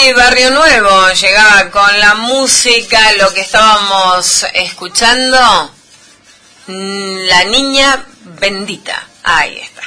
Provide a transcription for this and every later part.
y Barrio Nuevo llegaba con la música, lo que estábamos escuchando, La Niña Bendita. Ahí está.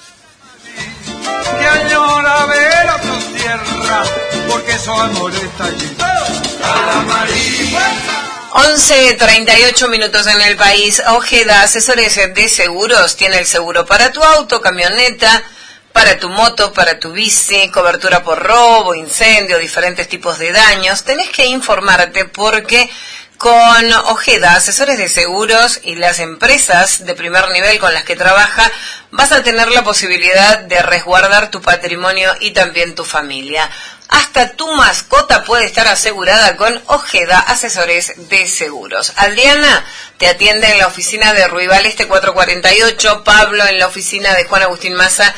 Que añora ver a tu tierra, porque su amor está allí. A la María. 11:38 minutos en el país. Ojeda, asesores de seguros. Tiene el seguro para tu auto, camioneta, para tu moto, para tu bici, cobertura por robo, incendio, diferentes tipos de daños. Tenés que informarte porque con Ojeda, asesores de seguros y las empresas de primer nivel con las que trabaja, vas a tener la posibilidad de resguardar tu patrimonio y también tu familia. Hasta tu mascota puede estar asegurada con Ojeda, asesores de seguros. Adriana te atiende en la oficina de Ruibal Este 448, Pablo en la oficina de Juan Agustín Maza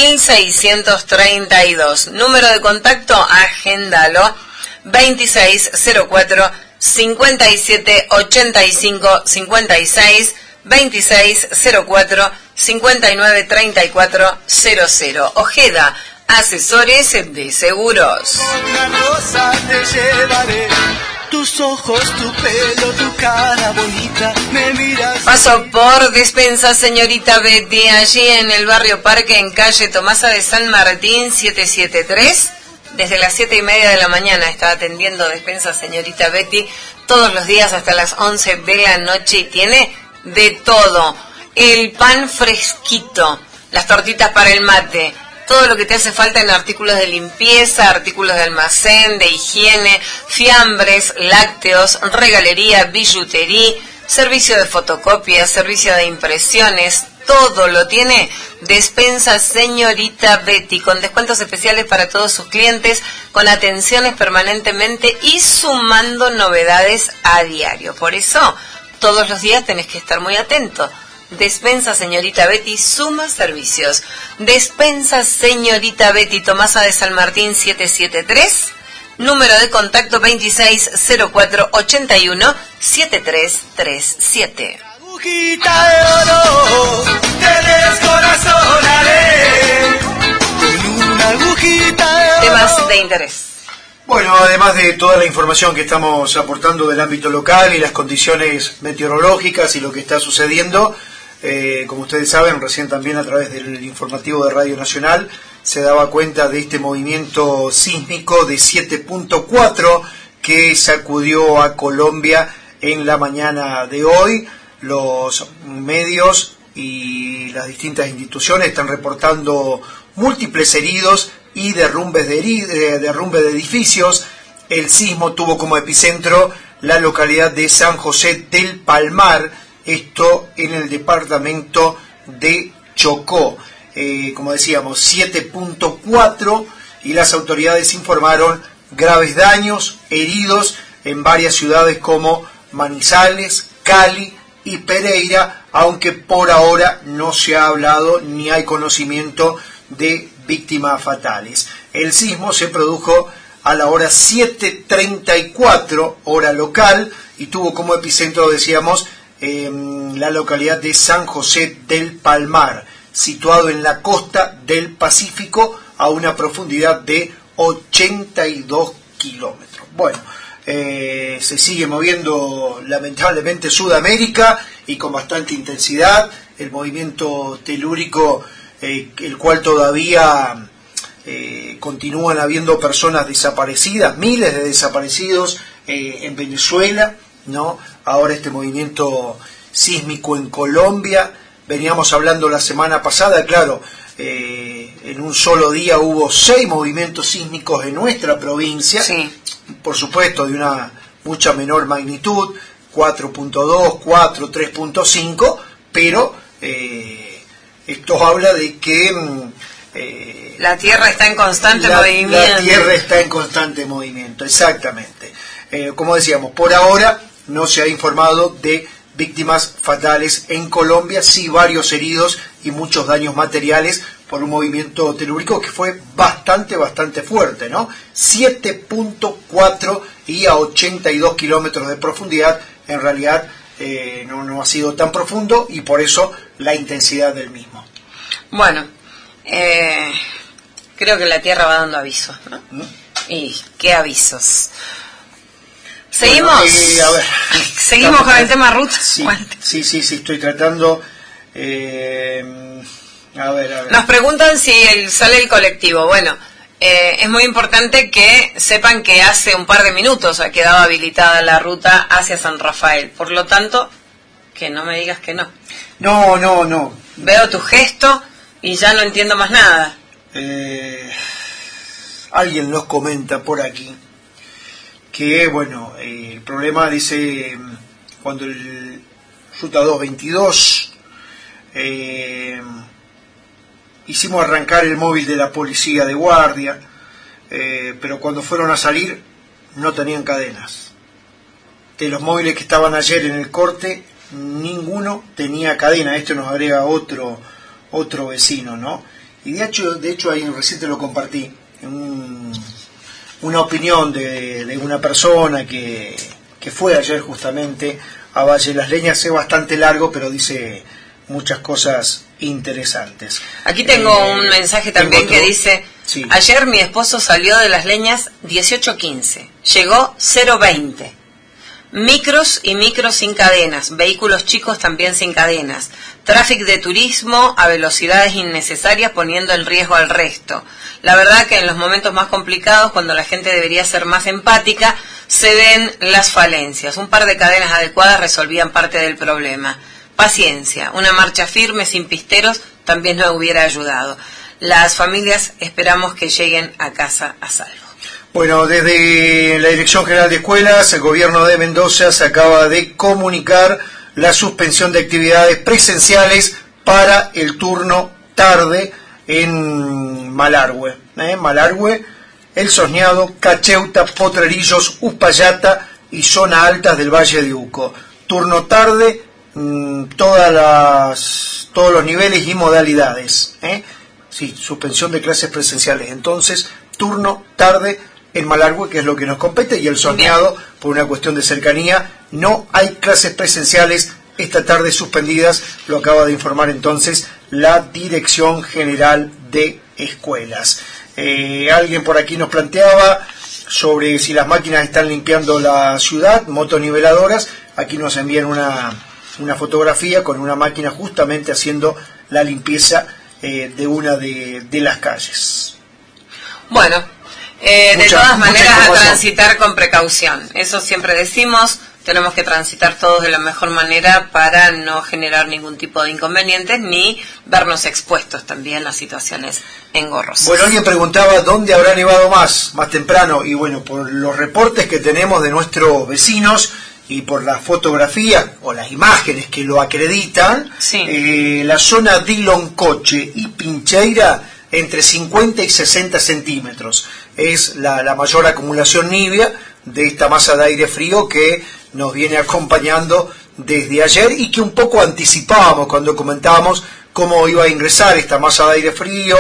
1632. Número de contacto, agéndalo, 2604 5785 56 2604 593400. Ojeda, asesores de seguros. Una rosa te llevaré, tus ojos, tu pelo, tu cara bonita, me miras. Paso por Despensa Señorita Betty, allí en el barrio Parque, en calle Tomasa de San Martín 773. Desde las 7:30 de la mañana está atendiendo Despensa Señorita Betty todos los días hasta las 11 de la noche y tiene de todo. El pan fresquito, las tortitas para el mate, todo lo que te hace falta en artículos de limpieza, artículos de almacén, de higiene, fiambres, lácteos, regalería, billutería, servicio de fotocopia, servicio de impresiones. Todo lo tiene Despensa Señorita Betty, con descuentos especiales para todos sus clientes, con atenciones permanentemente y sumando novedades a diario. Por eso, todos los días tenés que estar muy atento. Despensa Señorita Betty suma servicios. Despensa Señorita Betty, Tomasa de San Martín 773. Número de contacto 2604 81 7337. Agujita de oro, te descorazonaré con una agujita de oro. Temas de interés. Bueno, además de toda la información que estamos aportando del ámbito local y las condiciones meteorológicas y lo que está sucediendo, como ustedes saben, recién también a través del informativo de Radio Nacional se daba cuenta de este movimiento sísmico de 7.4 que sacudió a Colombia en la mañana de hoy. Los medios y las distintas instituciones están reportando múltiples heridos y derrumbe de edificios. El sismo tuvo como epicentro la localidad de San José del Palmar, esto en el departamento de Chocó. Como decíamos, 7.4, y las autoridades informaron graves daños, heridos en varias ciudades como Manizales, Cali y Pereira, aunque por ahora no se ha hablado ni hay conocimiento de víctimas fatales. El sismo se produjo a la hora 7:34 hora local y tuvo como epicentro, decíamos, la localidad de San José del Palmar, situado en la costa del Pacífico a una profundidad de 82 kilómetros. Bueno, se sigue moviendo lamentablemente Sudamérica y con bastante intensidad el movimiento telúrico, el cual todavía continúan habiendo personas desaparecidas, miles de desaparecidos en Venezuela, ¿no? Ahora este movimiento sísmico en Colombia. Veníamos hablando la semana pasada, claro, en un solo día hubo 6 movimientos sísmicos en nuestra provincia, sí. Por supuesto de una mucha menor magnitud, 4.2, 4, 3.5, pero esto habla de que la Tierra está en constante movimiento. La Tierra está en constante movimiento, exactamente. Como decíamos, por ahora no se ha informado de víctimas fatales en Colombia, sí varios heridos y muchos daños materiales por un movimiento telúrico que fue bastante fuerte, ¿no? 7.4 y a 82 kilómetros de profundidad, en realidad no ha sido tan profundo y por eso la intensidad del mismo. Bueno, creo que la Tierra va dando avisos, ¿no? Y qué avisos. ¿Seguimos? Bueno, a ver. ¿Seguimos con el tema ruta? Sí, estoy tratando. A ver. Nos preguntan si sale el colectivo. Bueno, es muy importante que sepan que hace un par de minutos ha quedado habilitada la ruta hacia San Rafael. Por lo tanto, que no me digas que no. No. Veo tu gesto y ya no entiendo más nada. Alguien nos comenta por aquí que, bueno, el problema, dice, cuando el Ruta 222 hicimos arrancar el móvil de la policía de guardia, pero cuando fueron a salir no tenían cadenas. De los móviles que estaban ayer en el corte, ninguno tenía cadena. Esto nos agrega otro vecino, ¿no? Y de hecho ahí recién te lo compartí, una opinión de una persona que fue ayer justamente a Valle de las Leñas. Es bastante largo, pero dice muchas cosas interesantes. Aquí tengo un mensaje también que dice, sí. Ayer mi esposo salió de Las Leñas 18:15, llegó 0:20. Micros y micros sin cadenas, vehículos chicos también sin cadenas, tráfico de turismo a velocidades innecesarias poniendo en riesgo al resto. La verdad que en los momentos más complicados, cuando la gente debería ser más empática, se ven las falencias. Un par de cadenas adecuadas resolvían parte del problema. Paciencia, una marcha firme sin pisteros también nos hubiera ayudado. Las familias esperamos que lleguen a casa a salvo. Bueno, desde la Dirección General de Escuelas, el gobierno de Mendoza se acaba de comunicar la suspensión de actividades presenciales para el turno tarde en Malargüe. Malargüe, El Sosñado, Cacheuta, Potrerillos, Uspallata y zona altas del Valle de Uco. Turno tarde, todos los niveles y modalidades. Sí, suspensión de clases presenciales. Entonces, turno tarde en Malargüe, que es lo que nos compete, y El Sosñado, por una cuestión de cercanía, no hay clases presenciales esta tarde suspendidas. Lo acaba de informar entonces la Dirección General de Escuelas. Alguien por aquí nos planteaba sobre si las máquinas están limpiando la ciudad, motoniveladoras. Aquí nos envían una fotografía con una máquina justamente haciendo la limpieza de una de las calles. Bueno, de todas maneras a transitar con precaución. Eso siempre decimos, tenemos que transitar todos de la mejor manera para no generar ningún tipo de inconvenientes ni vernos expuestos también a situaciones engorrosas. Bueno, alguien preguntaba dónde habrá nevado más temprano, y bueno, por los reportes que tenemos de nuestros vecinos y por la fotografía o las imágenes que lo acreditan, sí. La zona de Loncoche y Pincheira entre 50 y 60 centímetros. Es la mayor acumulación nívea de esta masa de aire frío que nos viene acompañando desde ayer y que un poco anticipábamos cuando comentábamos cómo iba a ingresar esta masa de aire frío,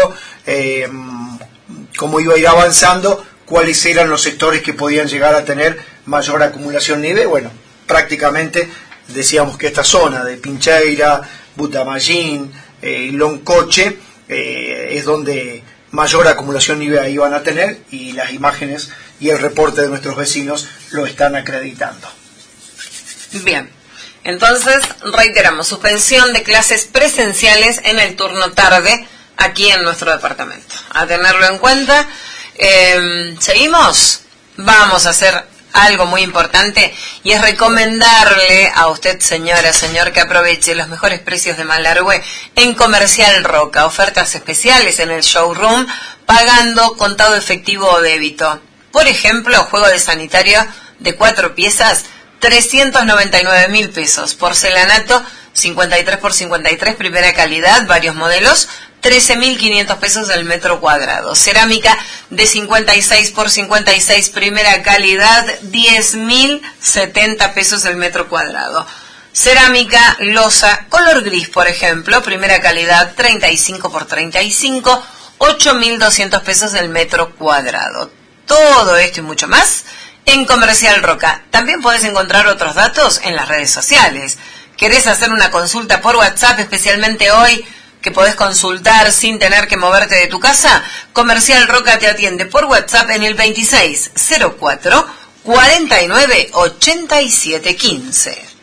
cómo iba a ir avanzando, cuáles eran los sectores que podían llegar a tener mayor acumulación nieve. Bueno, prácticamente decíamos que esta zona de Pincheira, Butamallín, Loncoche, es donde mayor acumulación nieve iban a tener, y las imágenes y el reporte de nuestros vecinos lo están acreditando. Bien, entonces reiteramos, suspensión de clases presenciales en el turno tarde aquí en nuestro departamento. A tenerlo en cuenta. ¿Seguimos? Vamos a hacer algo muy importante, y es recomendarle a usted, señora, señor, que aproveche los mejores precios de Malargüe en Comercial Roca. Ofertas especiales en el showroom, pagando contado efectivo o débito. Por ejemplo, juego de sanitario de 4 piezas, 399.000 pesos. Porcelanato, 53 por 53, primera calidad, varios modelos, 13.500 pesos del metro cuadrado. Cerámica de 56 por 56, primera calidad, 10.070 pesos el metro cuadrado. Cerámica losa color gris, por ejemplo, primera calidad, 35 por 35, 8.200 pesos del metro cuadrado. Todo esto y mucho más en Comercial Roca. También podés encontrar otros datos en las redes sociales. ¿Querés hacer una consulta por WhatsApp, especialmente hoy, que podés consultar sin tener que moverte de tu casa, Comercial Roca te atiende por WhatsApp en el 2604 49 87 15.